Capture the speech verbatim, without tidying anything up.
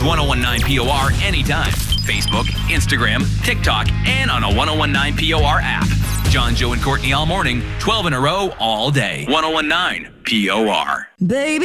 with ten nineteen P O R anytime. Facebook, Instagram, TikTok, and on a ten nineteen P O R app. John, Joe, and Courtney all morning, twelve in a row all day. ten nineteen P O R. Baby.